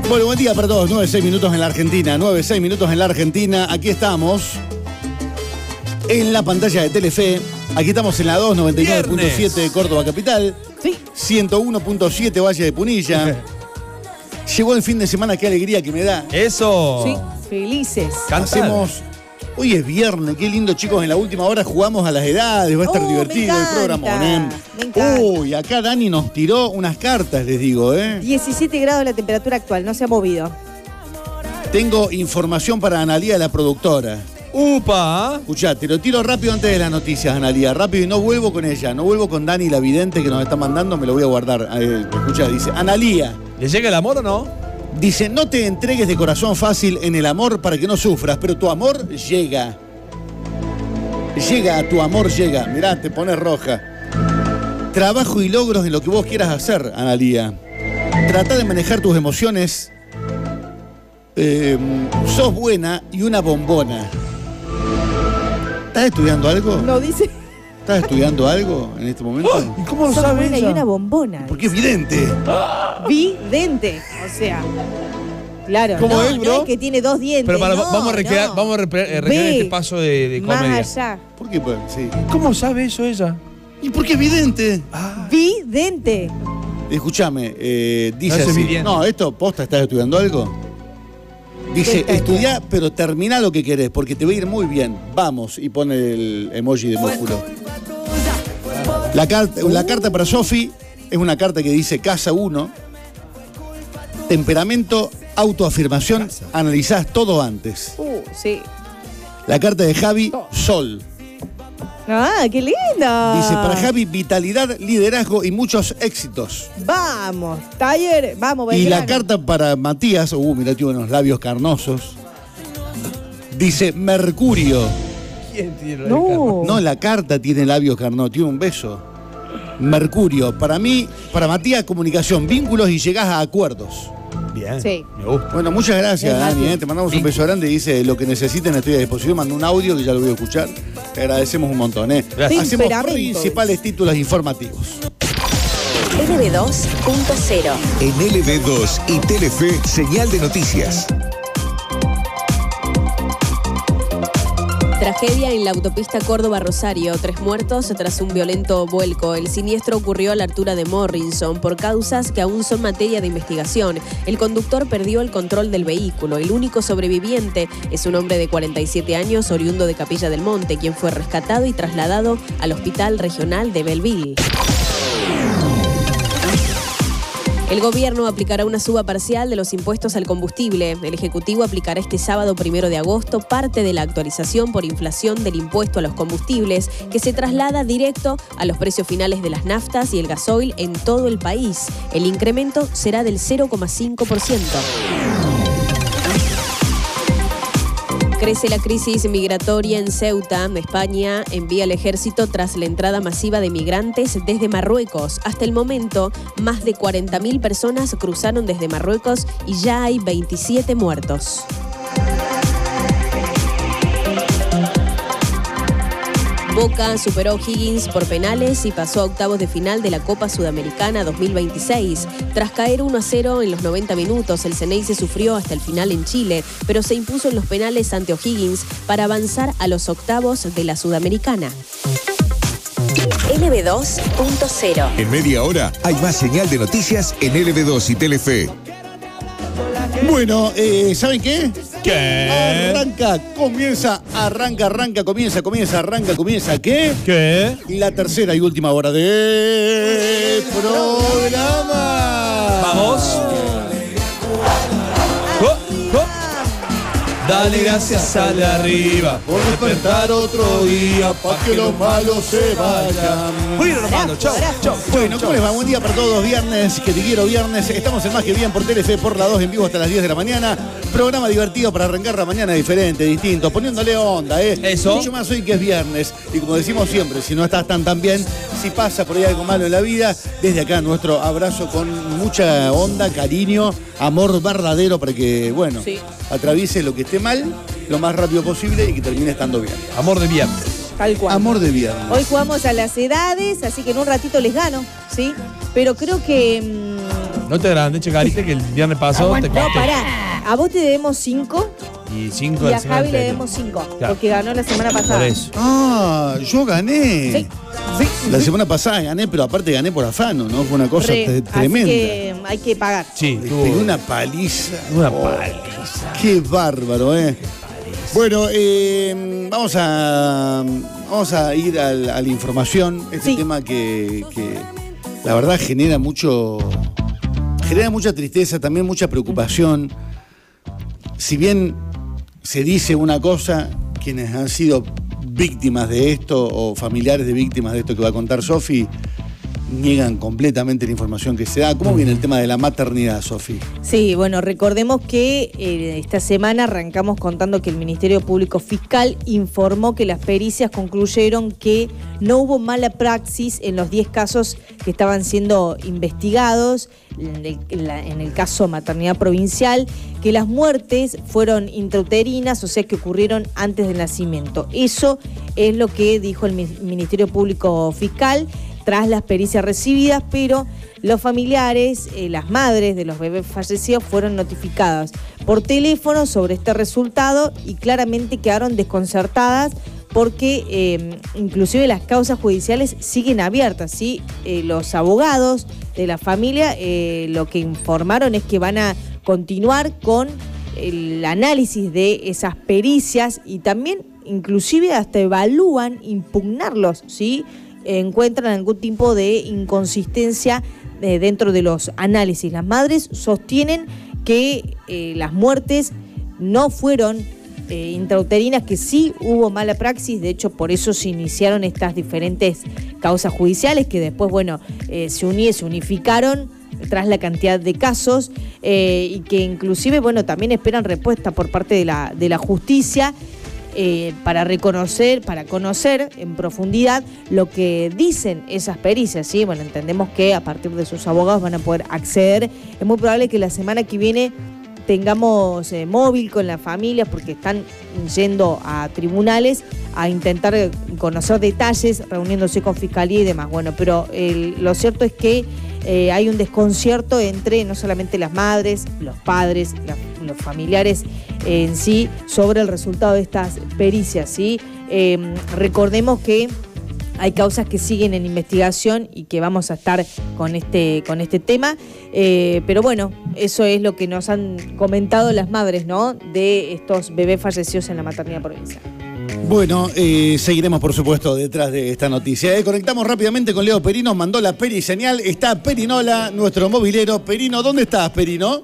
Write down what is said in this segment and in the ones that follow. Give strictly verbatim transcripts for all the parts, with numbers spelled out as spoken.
Bueno, buen día para todos. nueve seis minutos en la Argentina. nueve seis minutos en la Argentina. Aquí estamos. En la pantalla de Telefe. Aquí estamos en la dos noventa y nueve punto siete de Córdoba Capital. Sí. ciento uno punto siete Valle de Punilla. Llegó el fin de semana, qué alegría que me da. Eso. Sí, felices. Cantar. Hacemos. Hoy es viernes, qué lindo, chicos. En la última hora jugamos a las edades, va a estar Oh, divertido me el programa. encanta, me encanta. Uy, acá Dani nos tiró unas cartas, les digo, ¿eh? diecisiete grados la temperatura actual, no se ha movido. Tengo información para Analía, la productora. ¡Upa! Escuchá, te lo tiro rápido antes de las noticias, Analía. Rápido, y no vuelvo con ella. No vuelvo con Dani, la vidente que nos está mandando. Me lo voy a guardar. Eh, escuchá, dice, Analía. ¿Le llega el amor o no? Dice, no te entregues de corazón fácil en el amor para que no sufras, pero tu amor llega. Llega, tu amor llega. Mirá, te pones roja. Trabajo y logros en lo que vos quieras hacer, Analía. Trata de manejar tus emociones. Eh, sos buena y una bombona. ¿Estás estudiando algo? No dice. ¿Estás estudiando algo en este momento? ¿Y cómo lo Sos sabe buena y ella? una bombona. Porque es vidente. Vidente. O sea. Claro. ¿Cómo no, es, bro? no es que tiene dos dientes. Pero para, no, vamos a recrear, no. vamos a repre- eh, recrear Ve este paso de, de comedia. Más allá. ¿Por qué? Pues, sí. ¿Cómo sabe eso ella? ¿Y por qué es vidente? Vidente. Escúchame, eh, dice No, ese así. es vidente. No, esto, posta, ¿estás estudiando algo? Dice, Está estudiá, pero termina lo que querés, porque te va a ir muy bien. Vamos, y pone el emoji de músculo. La carta, la carta para Sofi es una carta que dice casa uno. Temperamento, autoafirmación, analizás todo antes. Uh, sí. La carta de Javi, Sol. Ah, qué lindo. Dice, para Javi, vitalidad, liderazgo y muchos éxitos. Vamos, taller, vamos, Y la Belgrano. carta para Matías, uh, mirá, tiene unos labios carnosos. Dice, Mercurio. ¿Quién tiene No. No, la carta tiene labios carnosos, tiene un beso. Mercurio, para mí, para Matías, comunicación, vínculos y llegás a acuerdos. Bien. Sí. Me gusta. Bueno, muchas gracias, Es Dani. Mati. ¿eh? Te mandamos un beso grande. Dice, lo que necesiten estoy a disposición. Manda un audio que ya lo voy a escuchar. Te agradecemos un montón. ¿eh? Gracias. Hacemos Temperamento. principales títulos informativos. L B dos punto cero. En L B dos y Telefe, señal de noticias. Tragedia en la autopista Córdoba-Rosario. Tres muertos tras un violento vuelco. El siniestro ocurrió a la altura de Morrison por causas que aún son materia de investigación. El conductor perdió el control del vehículo. El único sobreviviente es un hombre de cuarenta y siete años, oriundo de Capilla del Monte, quien fue rescatado y trasladado al Hospital Regional de Belleville. El gobierno aplicará una suba parcial de los impuestos al combustible. El Ejecutivo aplicará este sábado primero de agosto parte de la actualización por inflación del impuesto a los combustibles, que se traslada directo a los precios finales de las naftas y el gasoil en todo el país. El incremento será del cero coma cinco por ciento. Crece la crisis migratoria en Ceuta. España envía al ejército tras la entrada masiva de migrantes desde Marruecos. Hasta el momento, más de cuarenta mil personas cruzaron desde Marruecos y ya hay veintisiete muertos. Boca superó a O'Higgins por penales y pasó a octavos de final de la Copa Sudamericana dos mil veintiséis. Tras caer uno a cero en los noventa minutos, el Ceneice sufrió hasta el final en Chile, pero se impuso en los penales ante O'Higgins para avanzar a los octavos de la Sudamericana. L B dos punto cero. En media hora hay más señal de noticias en L B dos y Telefe. Bueno, eh, ¿saben qué? ¿Qué? Arranca, comienza, arranca, arranca, comienza, comienza, arranca, comienza. ¿Qué? ¿Qué? La tercera y última hora de programa. Vamos. Oh, oh. Dale gracias a la arriba. Por despertar otro día, pa' que los malos se vayan. Bueno, hermano, chau, chau. Bueno, ¿cómo les va? Buen día para todos. Viernes, que te quiero viernes. Estamos en Más que Bien por Telefe, por la dos, en vivo hasta las diez de la mañana. Programa divertido para arrancar la mañana diferente, distinto, poniéndole onda, ¿eh? Eso. Mucho más hoy que es viernes. Y como decimos siempre, si no estás tan tan bien, si pasa por ahí algo malo en la vida, desde acá nuestro abrazo con mucha onda, cariño, amor verdadero para que, bueno, Sí. atraviese lo que esté mal lo más rápido posible y que termine estando bien. Amor de viernes. Tal cual. Amor de viernes. Hoy jugamos a las edades, así que en un ratito les gano, ¿sí? Pero creo que mmm, No te agrandes, Chacarita, que el viernes pasado te No, conté. pará. A vos te debemos cinco Y cinco y de la a semana Javi le anterior. debemos cinco. Claro. Porque ganó la semana pasada. Por eso. Ah, yo gané. Sí. Sí. La semana pasada gané, pero aparte gané por afano, ¿no? Fue una cosa Re, te- así tremenda. que hay que pagar. Sí, Le tuvo pegué una paliza. una Oh, paliza. Qué bárbaro, ¿eh? Bueno, eh, vamos a vamos a ir al- a la información. Este Sí. tema que, que la verdad genera mucho genera mucha tristeza, también mucha preocupación. Si bien se dice una cosa, quienes han sido víctimas de esto o familiares de víctimas de esto que va a contar Sofi, niegan completamente la información que se da. ¿Cómo viene el tema de la maternidad, Sofi? Sí, bueno, recordemos que eh, esta semana arrancamos contando que el Ministerio Público Fiscal informó que las pericias concluyeron que no hubo mala praxis en los diez casos que estaban siendo investigados, en el, en la- en el caso maternidad provincial, que las muertes fueron intrauterinas, o sea que ocurrieron antes del nacimiento. Eso es lo que dijo el Mi- Ministerio Público Fiscal tras las pericias recibidas, pero los familiares, eh, las madres de los bebés fallecidos fueron notificadas por teléfono sobre este resultado y claramente quedaron desconcertadas porque eh, inclusive las causas judiciales siguen abiertas, ¿sí? Eh, los abogados de la familia eh, lo que informaron es que van a continuar con el análisis de esas pericias y también inclusive hasta evalúan impugnarlos, ¿sí? Encuentran algún tipo de inconsistencia eh, dentro de los análisis. Las madres sostienen que eh, las muertes no fueron eh, intrauterinas, que sí hubo mala praxis, de hecho por eso se iniciaron estas diferentes causas judiciales que después, bueno, eh, se unieron, se unificaron tras la cantidad de casos eh, y que inclusive, bueno, también esperan respuesta por parte de la, de la justicia. Eh, para reconocer, para conocer en profundidad lo que dicen esas pericias, ¿sí? Bueno, entendemos que a partir de sus abogados van a poder acceder. Es muy probable que la semana que viene tengamos eh, móvil con las familias porque están yendo a tribunales a intentar eh, conocer detalles, reuniéndose con fiscalía y demás. Bueno, pero eh, lo cierto es que eh, hay un desconcierto entre no solamente las madres, los padres, la, los familiares eh, en sí sobre el resultado de estas pericias, ¿sí? Eh, recordemos que hay causas que siguen en investigación y que vamos a estar con este, con este tema. Eh, pero bueno, eso es lo que nos han comentado las madres, ¿no? De estos bebés fallecidos en la maternidad provincial. Bueno, eh, seguiremos por supuesto detrás de esta noticia. Eh, conectamos rápidamente con Leo Perino, mandó la Peri señal. Está Perinola, nuestro movilero. Perino, ¿dónde estás, Perino?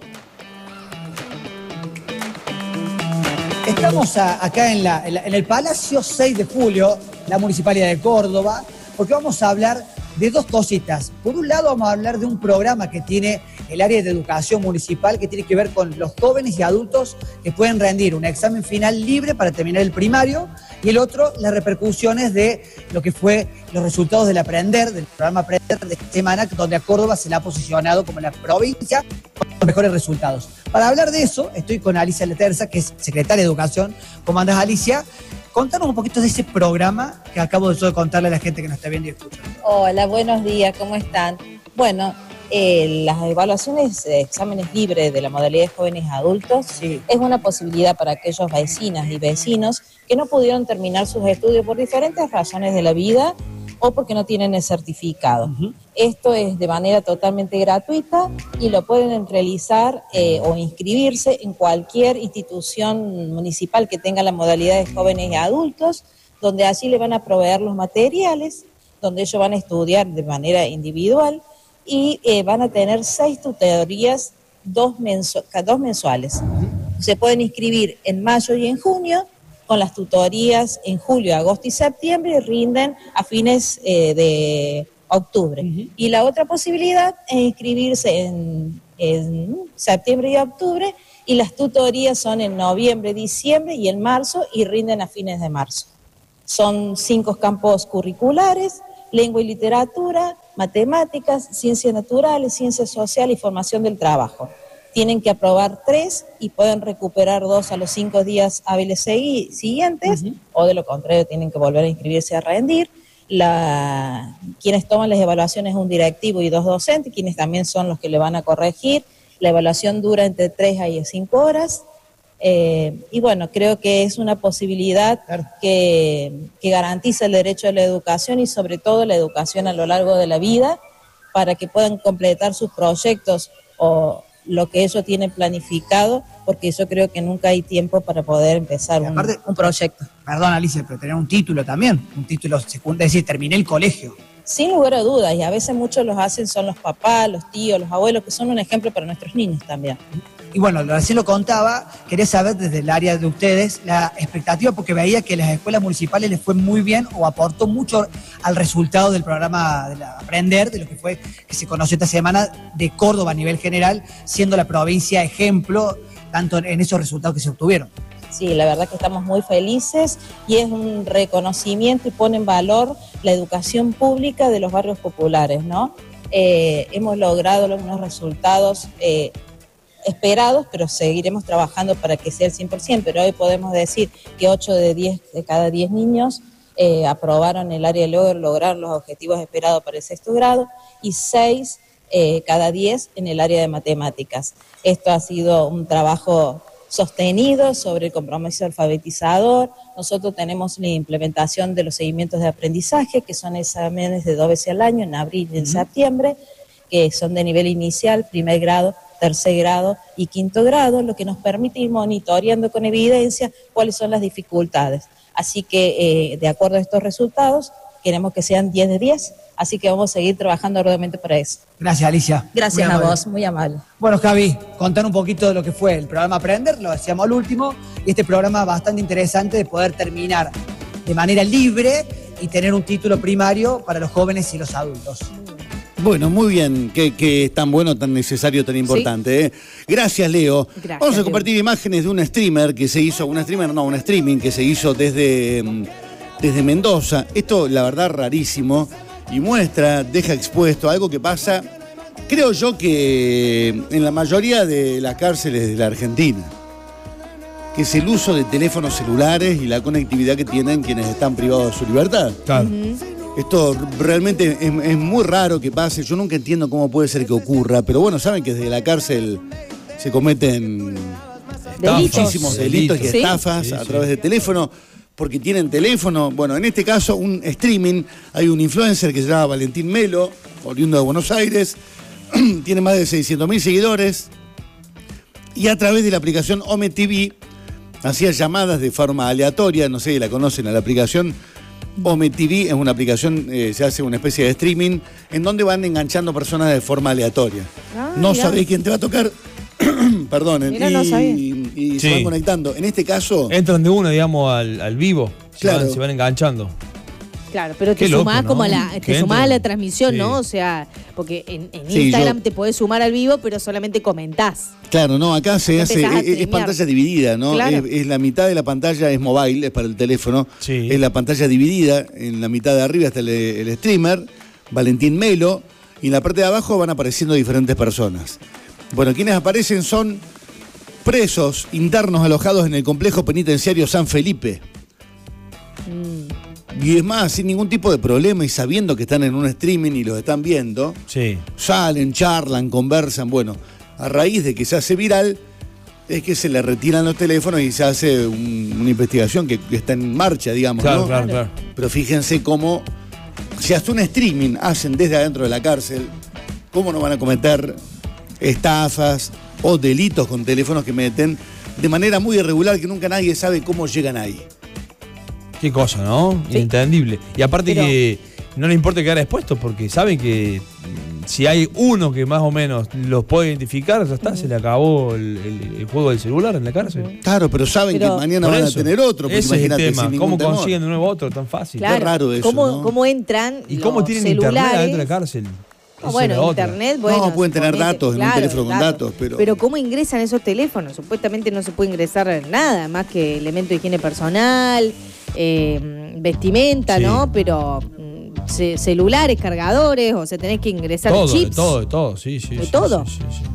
Estamos a- acá en, la- en la- en el Palacio seis de julio, la Municipalidad de Córdoba, porque vamos a hablar de dos cositas. Por un lado vamos a hablar de un programa que tiene el área de educación municipal que tiene que ver con los jóvenes y adultos que pueden rendir un examen final libre para terminar el primario, y el otro, las repercusiones de lo que fue los resultados del Aprender, del programa Aprender de esta semana, donde a Córdoba se le ha posicionado como la provincia con los mejores resultados. Para hablar de eso, estoy con Alicia Leterza, que es secretaria de Educación. ¿Cómo andás, Alicia? Contanos un poquito de ese programa que acabo de yo de contarle a la gente que nos está viendo y escuchando. Hola, buenos días, ¿cómo están? Bueno, eh, las evaluaciones de exámenes libres de la modalidad de jóvenes adultos Sí. es una posibilidad para aquellos vecinas y vecinos que no pudieron terminar sus estudios por diferentes razones de la vida o porque no tienen el certificado. Uh-huh. Esto es de manera totalmente gratuita y lo pueden realizar eh, o inscribirse en cualquier institución municipal que tenga la modalidad de jóvenes y adultos, donde allí le van a proveer los materiales, donde ellos van a estudiar de manera individual y eh, van a tener seis tutorías, dos, mensu- dos mensuales. Se pueden inscribir en mayo y en junio, con las tutorías en julio, agosto y septiembre, y rinden a fines eh, de octubre. Uh-huh. Y la otra posibilidad es inscribirse en, en septiembre y octubre, y las tutorías son en noviembre, diciembre y en marzo, y rinden a fines de marzo. Son cinco campos curriculares: lengua y literatura, matemáticas, ciencias naturales, ciencias sociales y formación del trabajo. Tienen que aprobar tres y pueden recuperar dos a los cinco días hábiles segui- siguientes, uh-huh. o de lo contrario tienen que volver a inscribirse a rendir. La, quienes toman las evaluaciones es un directivo y dos docentes, quienes también son los que le van a corregir. La evaluación dura entre tres y cinco horas. Eh, y bueno, creo que es una posibilidad que, que garantiza el derecho a la educación y sobre todo la educación a lo largo de la vida, para que puedan completar sus proyectos o lo que ellos tienen planificado, porque yo creo que nunca hay tiempo para poder empezar un, aparte, un proyecto. Perdón, Alicia, pero tener un título también, un título secundario, es decir, terminé el colegio. Sin lugar a dudas, y a veces muchos los hacen son los papás, los tíos, los abuelos, que son un ejemplo para nuestros niños también. Y bueno, recién lo contaba, quería saber desde el área de ustedes la expectativa, porque veía que las escuelas municipales les fue muy bien o aportó mucho al resultado del programa de la Aprender, de lo que fue, que se conoció esta semana, de Córdoba a nivel general, siendo la provincia ejemplo, tanto en esos resultados que se obtuvieron. Sí, la verdad que estamos muy felices y es un reconocimiento y pone en valor la educación pública de los barrios populares, ¿no? Eh, hemos logrado unos resultados eh, esperados, pero seguiremos trabajando para que sea el cien por ciento, pero hoy podemos decir que ocho de diez de cada diez niños eh, aprobaron el área de logro, lograron los objetivos esperados para el sexto grado y seis eh, cada diez en el área de matemáticas. Esto ha sido un trabajo sostenido sobre el compromiso alfabetizador. Nosotros tenemos la implementación de los seguimientos de aprendizaje, que son exámenes de dos veces al año, en abril y en septiembre, que son de nivel inicial, primer grado, tercer grado y quinto grado, lo que nos permite ir monitoreando con evidencia cuáles son las dificultades. Así que, eh, de acuerdo a estos resultados, queremos que sean diez de diez, así que vamos a seguir trabajando arduamente para eso. Gracias, Alicia. Gracias a vos, muy amable. Bueno, Javi, contar un poquito de lo que fue el programa Aprender, lo decíamos al último, y este programa bastante interesante de poder terminar de manera libre y tener un título primario para los jóvenes y los adultos. Bueno, muy bien, que, que es tan bueno, tan necesario, tan importante. ¿Sí? ¿eh? Gracias, Leo. Gracias, Vamos a Leo. compartir imágenes de un streamer que se hizo, un streamer, no, un streaming que se hizo desde, desde Mendoza. Esto, la verdad, rarísimo. Y muestra, deja expuesto algo que pasa, creo yo que en la mayoría de las cárceles de la Argentina, que es el uso de teléfonos celulares y la conectividad que tienen quienes están privados de su libertad. Claro. Uh-huh. Esto realmente es, es muy raro que pase, yo nunca entiendo cómo puede ser que ocurra, pero bueno, saben que desde la cárcel se cometen Delitos. muchísimos delitos y Sí. estafas Sí, a sí. través de teléfono, porque tienen teléfono. Bueno, en este caso, un streaming, hay un influencer que se llama Valentín Melo, oriundo de Buenos Aires, tiene más de seiscientos mil seguidores, y a través de la aplicación Ome T V hacía llamadas de forma aleatoria, no sé si la conocen a la aplicación. Ome T V es una aplicación, eh, se hace una especie de streaming en donde van enganchando personas de forma aleatoria. Ah, no mirá. sabés quién te va a tocar, perdonen, Mirá, y, no sabía. y se Sí. van conectando. En este caso, Entran de uno, digamos, al, al vivo. Se, Claro. van, se van enganchando. Claro, pero te Qué loco, sumás ¿no? como a la, Que te sumás a entren. la transmisión, Sí. ¿no? O sea, porque en, en Sí, Instagram yo- te podés sumar al vivo, pero solamente comentás. claro, no, acá se No hace, empezás a es, es streamear. pantalla dividida, ¿no? Claro. Es, es la mitad de la pantalla es mobile, es para el teléfono. Sí. Es la pantalla dividida, en la mitad de arriba está el, el streamer, Valentín Melo, y en la parte de abajo van apareciendo diferentes personas. Bueno, quienes aparecen son presos internos alojados en el complejo penitenciario San Felipe. Y es más, sin ningún tipo de problema y sabiendo que están en un streaming y los están viendo, Sí. salen, charlan, conversan. Bueno, a raíz de que se hace viral, es que se le retiran los teléfonos y se hace un- una investigación que, que está en marcha, digamos, Claro, ¿no? claro, claro. Pero fíjense cómo, si hasta un streaming hacen desde adentro de la cárcel, ¿cómo no van a cometer estafas o delitos con teléfonos que meten de manera muy irregular que nunca nadie sabe cómo llegan ahí? Qué cosa, ¿no? Sí. Inentendible. Y aparte Pero- que no le importa quedar expuesto porque saben que mm, si hay uno que más o menos los puede identificar, ya está, se le acabó el, el- el juego del celular en la cárcel. Claro, pero saben Pero- que mañana Por van eso. a tener otro, porque Ese es el imagínate, tema. sin ningún ¿Cómo temor. consiguen de nuevo otro tan fácil? Claro. raro eso, ¿Cómo, ¿no? cómo entran ¿Y cómo los tienen celulares? internet adentro de la cárcel? No, Esa bueno, es la otra. internet, bueno. No, pueden tener suponete, datos en un teléfono con datos, pero- Pero ¿cómo ingresan esos teléfonos? Supuestamente no se puede ingresar nada, más que elementos de higiene personal, eh, vestimenta, Sí. ¿no? Pero mm, ce- celulares, cargadores, o sea, tenés que ingresar Todo, de chips. todo, de todo, sí, sí. ¿De sí, todo? sí, sí, sí.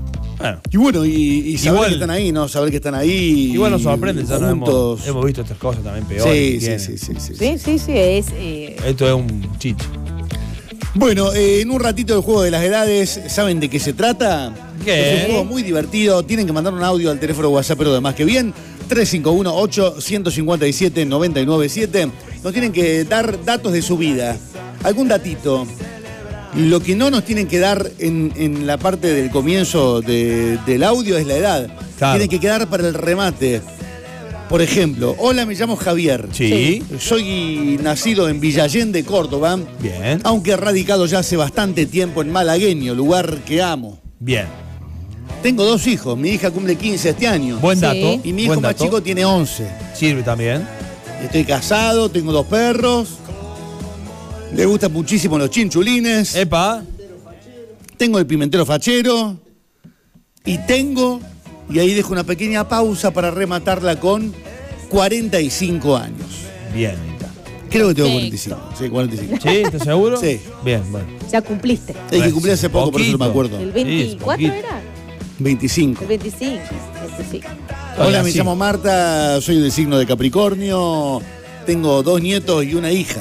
Bueno. Y bueno, y, y saber Igual- que están ahí, ¿no? Saber que están ahí. Igual nos sorprende, ya nos hemos, juntos. hemos visto estas cosas también peores. Sí, que sí, tienen. sí, sí, sí, sí. Sí, sí, sí, es... eh, Esto es un chicho. Bueno, eh, en un ratito el juego de las edades, ¿saben de qué se trata? ¿Qué? Es un juego muy divertido. Tienen que mandar un audio al teléfono WhatsApp, pero de más que bien. tres cinco uno, ocho cinco siete, nueve nueve siete. Nos tienen que dar datos de su vida. Algún datito. Lo que no nos tienen que dar en, en la parte del comienzo de- del audio es la edad. Claro. Tienen que quedar para el remate. Por ejemplo, hola, me llamo Javier. Sí. Soy nacido en Villa Allende, Córdoba. Bien. Aunque radicado ya hace bastante tiempo en Malagueño, lugar que amo. Bien. Tengo dos hijos. Mi hija cumple quince este año. Buen Sí. dato. Y mi hijo buen más dato. chico tiene once. Sirve también. Estoy casado, tengo dos perros. Le gustan muchísimo los chinchulines. Epa. Tengo el pimentero fachero. Y tengo, y ahí dejo una pequeña pausa para rematarla con cuarenta y cinco años. Bien, Nita. Creo que tengo Sí. cuarenta y cinco. Sí, cuarenta y cinco. ¿Sí? ¿Estás seguro? Sí. Bien, bueno. ya cumpliste. El que cumplí hace poco, por eso no me Poquito. acuerdo. ¿El Sí, es veinticuatro poquito. era? veinticinco. El veinticinco. veinticinco. Hola, me Sí. llamo Marta, soy del signo de Capricornio, tengo dos nietos y una hija.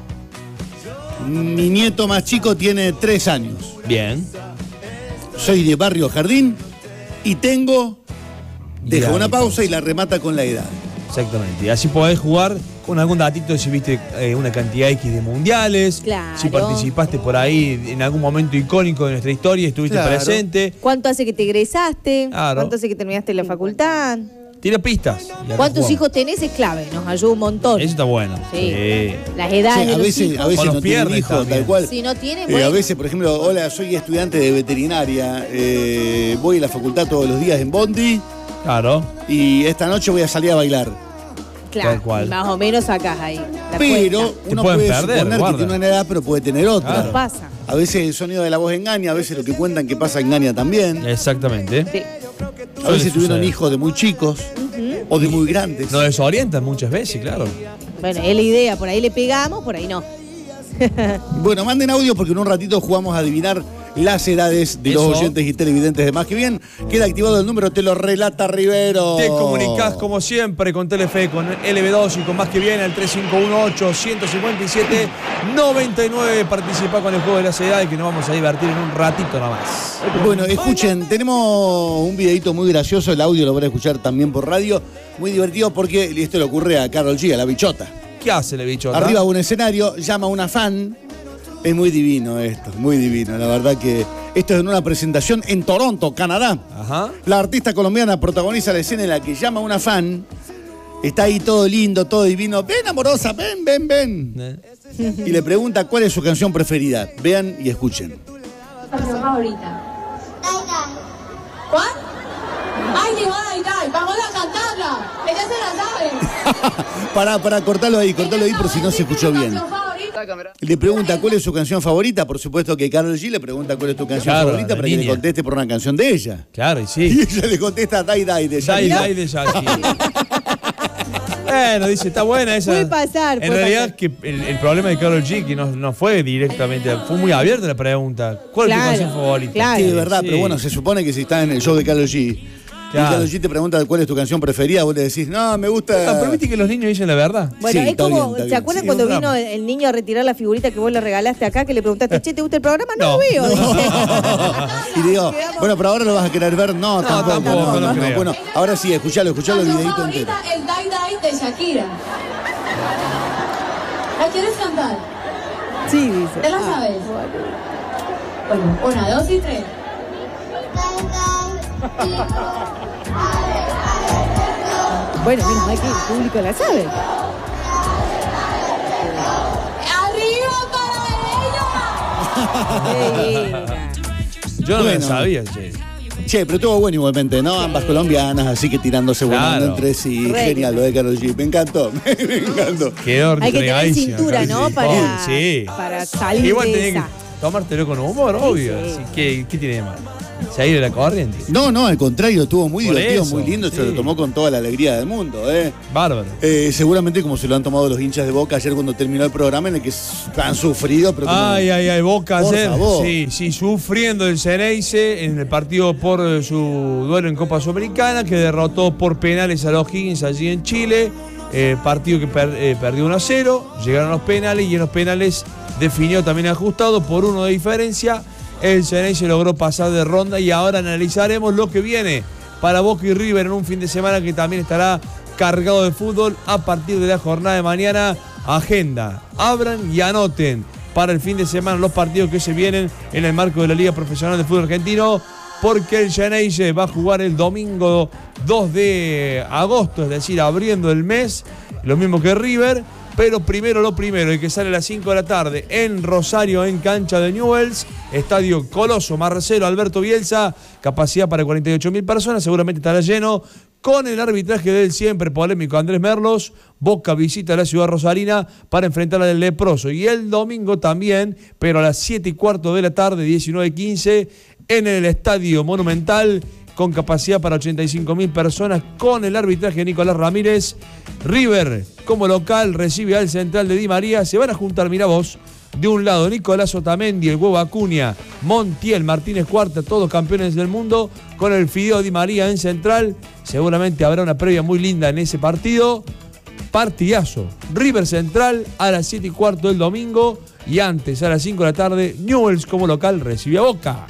Mi nieto más chico tiene tres años. Bien. Soy de Barrio Jardín y tengo... Deja Ya, una y pausa y la remata con la edad. Exactamente. Y así podés jugar con algún datito si viste eh, una cantidad X de mundiales. Claro. Si participaste por ahí en algún momento icónico de nuestra historia, estuviste Claro. presente. ¿Cuánto hace que te egresaste? Claro. ¿Cuánto hace que terminaste la facultad? Tira pistas. Y acá ¿Cuántos jugamos. hijos tenés? Es clave, nos ayuda un montón. Eso está bueno. Sí. Sí. Las edades Sí, de a los veces, hijos. a veces O los no tienen pierdes hijos, también. tal cual. Si no tienen, Eh, bueno. a veces, por ejemplo, hola, soy estudiante de veterinaria, eh, voy a la facultad todos los días en Bondi Claro. y esta noche voy a salir a bailar. Claro, Tal cual. y más o menos sacás ahí la Pero cuenta. Te uno pueden puede perder, suponer guarda. que tiene una edad, pero puede tener otra. Claro. Pasa. A veces el sonido de la voz engaña, a veces lo que cuentan que pasa engaña también. Exactamente. Sí. A veces Suele tuvieron suceder. hijos de muy chicos o de muy grandes. Nos desorientan muchas veces, claro. Bueno, es la idea, por ahí le pegamos, por ahí no. Bueno, manden audio porque en un ratito jugamos a adivinar las edades de Eso. los oyentes y televidentes de Más Que Bien. Queda activado el número, te lo relata Rivero. Te comunicás como siempre con Telefe, con L B dos y con Más Que Bien al tres cinco uno ocho cinco siete nueve nueve. Participá con el juego de las edades que nos vamos a divertir en un ratito nomás. Bueno, escuchen, tenemos un videito muy gracioso, el audio lo van a escuchar también por radio, muy divertido porque esto le ocurre a Karol G, a la bichota. ¿Qué hace el bichota? Arriba de un escenario, llama a una fan. Es muy divino esto, muy divino. La verdad que esto es en una presentación en Toronto, Canadá. Ajá. La artista colombiana protagoniza la escena en la que llama a una fan. Está ahí todo lindo, todo divino. Ven, amorosa, ven, ven, ven. Eh. Y le pregunta cuál es su canción preferida. Vean y escuchen. Canción favorita. ¿Cuál? ¡Ay, llegó Dai Dai! ¡Vamos a cantarla! ¡Ella se la sabe! Para, para, cortalo ahí, cortalo ahí por si no se escuchó bien. ¿Canción favorita? Le pregunta cuál es su canción favorita. Por supuesto que Karol G le pregunta cuál es tu canción Claro, favorita la para que le niña. conteste por una canción de ella. Claro, y Y sí. ella le contesta Dai Dai de Dai Shakira. Dai de Shakira. Bueno, dice, está buena esa. Puede pasar, En puede realidad, pasar. que el, el problema de Karol G que no, no fue directamente, fue muy abierta la pregunta. ¿Cuál es Claro, tu canción favorita? claro. Sí, de verdad, Sí. pero bueno, se supone que si está en el show de Karol G Claro. y Karol G te pregunta cuál es tu canción preferida, vos le decís, no, me gusta. Ah, pero viste que los niños dicen la verdad. Bueno, Sí, es está como, bien, está ¿se bien. acuerdan Sí, cuando un vino drama. el, el niño a retirar la figurita que vos le regalaste acá, que le preguntaste, che, ¿te gusta el programa? No, lo veo. dice. Y le digo, bueno, pero ahora lo vas a querer ver. No, tampoco. tampoco, no, no no, no. creo. Bueno, ahora sí, escuchalo, escuchalo el Canción videito entero. favorita es Dai Dai de Shakira. ¿La quieres cantar? Sí, dice. ¿Te la sabes? Bueno, una, dos y tres. Bueno, menos mal que el público la sabe. ¡Arriba para ella! Yo no Bueno. lo sabía, che. Che, pero estuvo bueno igualmente, ¿no? Ambas colombianas, así que tirándose buena onda Claro. entre sí. Re. Genial lo de Karol G. Me encantó, me encantó. Quedó Hay que tener entregadísima, cintura, Karol ¿no? G. Para, Sí. para salir Igual de tenés que esa. tomártelo con humor, obvio. sí. Así que, ¿qué tiene de malo? Seguir la corriente. No, no, al contrario, estuvo muy Por divertido, eso, muy lindo, sí. se lo tomó con toda la alegría del mundo, ¿eh? Bárbaro. Eh, seguramente como se lo han tomado los hinchas de Boca ayer cuando terminó el programa en el que han sufrido, pero como- Ay, ay, ay, Boca Por ayer. favor. Sí, sí, sufriendo el Xeneize en el partido por eh, su duelo en Copa Sudamericana, que derrotó por penales a los Higgins allí en Chile. Eh, partido que per- eh, perdió uno a cero, llegaron a los penales y en los penales definió también ajustado por uno de diferencia. El Xeneize logró pasar de ronda y ahora analizaremos lo que viene para Boca y River en un fin de semana que también estará cargado de fútbol a partir de la jornada de mañana. Agenda, abran y anoten para el fin de semana los partidos que se vienen en el marco de la Liga Profesional de Fútbol Argentino, porque el Xeneize va a jugar el domingo dos de agosto, es decir, abriendo el mes, lo mismo que River. Pero primero lo primero, el que sale a las cinco de la tarde en Rosario, en cancha de Newell's, Estadio Coloso Marcelo Alberto Bielsa, capacidad para cuarenta y ocho mil personas, seguramente estará lleno, con el arbitraje del siempre polémico Andrés Merlos. Boca visita la ciudad rosarina para enfrentar al Leproso. Y el domingo también, pero a las siete y cuarto de la tarde, diecinueve quince, en el Estadio Monumental, con capacidad para ochenta y cinco mil personas, con el arbitraje de Nicolás Ramírez. River, como local, recibe al Central de Di María. Se van a juntar, mirá vos, de un lado Nicolás Otamendi, el Huevo Acuña, Montiel, Martínez Cuarta, todos campeones del mundo, con el Fideo Di María en Central. Seguramente habrá una previa muy linda en ese partido. Partidazo. River Central a las siete y cuarto del domingo. Y antes, a las cinco de la tarde, Newell's como local recibe a Boca.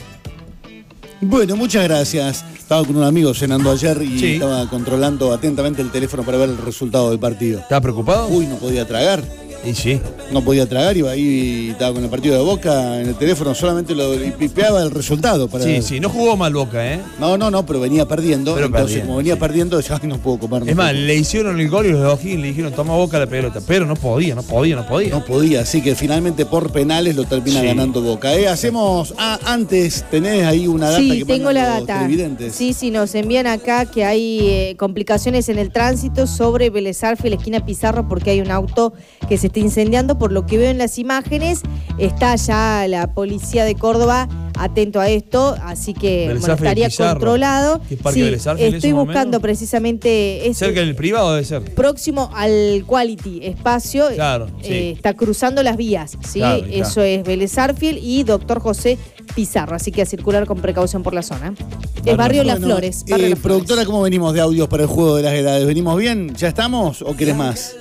Bueno, muchas gracias. Estaba con un amigo cenando ayer y Sí. estaba controlando atentamente el teléfono para ver el resultado del partido. ¿Estás preocupado? Uy, no podía tragar. Y sí. No podía tragar, iba ahí, estaba con el partido de Boca en el teléfono, solamente lo y pipeaba el resultado. Para... Sí, sí, no jugó mal Boca, ¿eh? No, no, no, pero venía perdiendo. Pero entonces, perdiendo, como venía sí. perdiendo, decía, ay, no puedo comer. no Es más, puedo le hicieron el gol y los de O'Higgins le dijeron, toma Boca la pelota. Pero no podía, no podía, no podía. No podía, así que finalmente por penales lo termina Sí. ganando Boca. ¿eh? Hacemos, ah, antes tenés ahí una data Sí, que tengo mandan la los data. televidentes. Sí, sí, nos envían acá que hay eh, complicaciones en el tránsito sobre Vélez Arfiel, la esquina Pizarro, porque hay un auto que se está incendiando. Por lo que veo en las imágenes, está ya la policía de Córdoba atento a esto, así que Vélez bueno, Arfiel, estaría Pizarro. controlado. ¿Qué parque Sí, Vélez Arfiel, estoy eso, más o buscando menos? precisamente ese, ¿Cerca del privado debe ser? próximo al Quality Espacio. Claro, eh, sí. está cruzando las vías, ¿sí? Claro, claro. Eso es Vélez Arfiel y Doctor José Pizarro, así que a circular con precaución por la zona. Es Barrio Las Bueno, Flores. eh, Barrio Las Flores. productora, ¿cómo venimos de audios para el juego de las edades? ¿Venimos bien? ¿Ya estamos o querés más?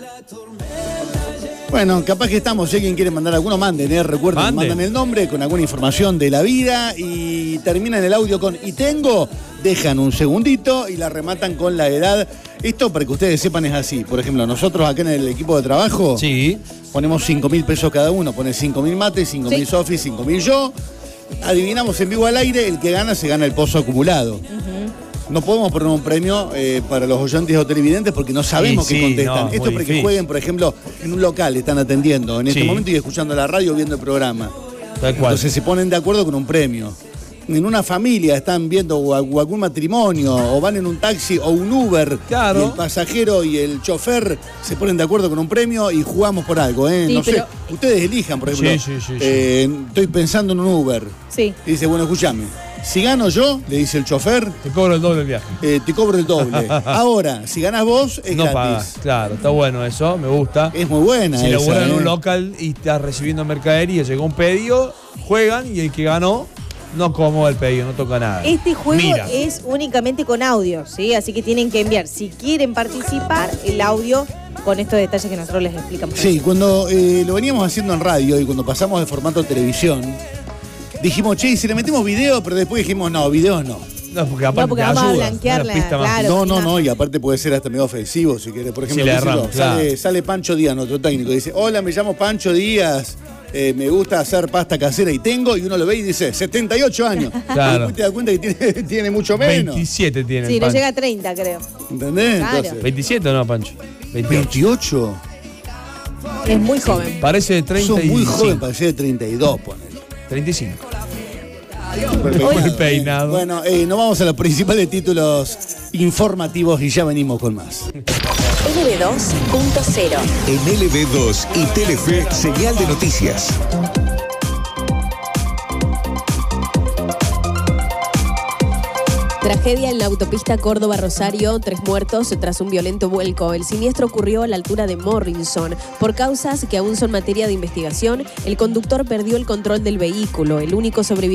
Bueno, capaz que estamos. Si alguien quiere mandar alguno, manden, ¿eh? Recuerden, Manden. mandan el nombre con alguna información de la vida y terminan el audio con "y tengo", dejan un segundito y la rematan con la edad. Esto, para que ustedes sepan, es así. Por ejemplo, nosotros acá en el equipo de trabajo Sí. ponemos cinco mil pesos cada uno. Pone cinco mil Mate, cinco mil Sí. Sofi, cinco mil yo. Adivinamos en vivo al aire, el que gana se gana el pozo acumulado. No podemos poner un premio eh, para los oyentes o televidentes porque no sabemos Sí, qué sí, contestan. no, Esto es muy para que difícil. jueguen, por ejemplo, en un local, están atendiendo en este Sí. momento y escuchando la radio, viendo el programa. Tal cual. Entonces se ponen de acuerdo con un premio. En una familia están viendo o, o algún matrimonio, o van en un taxi o un Uber, Claro. y el pasajero y el chofer se ponen de acuerdo con un premio y jugamos por algo. ¿eh? Sí, no sé, pero- ustedes elijan, por ejemplo. Sí, sí, sí, sí. eh, estoy pensando en un Uber. Sí. Y dice, bueno, escúchame, si gano yo, le dice el chofer, Te cobro el doble del viaje. eh, te cobro el doble. Ahora, si ganas vos, es No gratis. pagas. Claro, está bueno eso, me gusta. Es muy buena Si esa, laburan en ¿eh? un local y estás recibiendo mercadería, llegó un pedido, juegan y el que ganó no como el pedido, no toca nada. Este juego Mira. es únicamente con audio, ¿sí? Así que tienen que enviar, si quieren participar, el audio con estos detalles que nosotros les explicamos. Sí, cuando eh, lo veníamos haciendo en radio y cuando pasamos de formato televisión, dijimos, che, y si le metemos video, pero después dijimos, no, video no. No, porque aparte No, porque te vamos a ayuda, blanquear una la- pista más. claro. No, no, imagen. no, y aparte puede ser hasta medio ofensivo, si querés. Por ejemplo, Si le qué sé yo, erramos, sale, claro. sale Pancho Díaz, nuestro técnico, y dice, hola, me llamo Pancho Díaz, eh, me gusta hacer pasta casera y tengo, y uno lo ve y dice, setenta y ocho años. Claro. Y después te das cuenta que tiene, tiene mucho menos. veintisiete tiene Sí, el no Pancho. llega a treinta, creo. ¿Entendés? Claro. Entonces, veintisiete no, Pancho. veintiocho. veintiocho. Es muy joven. Parece de treinta Sos y muy joven cinco. para ser de treinta y dos, ponele. treinta y cinco. Perfecto. el peinado. Bueno, eh, nos vamos a los principales títulos informativos y ya venimos con más. L B dos punto cero. En L B dos y Telefe, señal de noticias. Tragedia en la autopista Córdoba-Rosario, tres muertos tras un violento vuelco. El siniestro ocurrió a la altura de Morrison. Por causas que aún son materia de investigación, el conductor perdió el control del vehículo. El único sobreviviente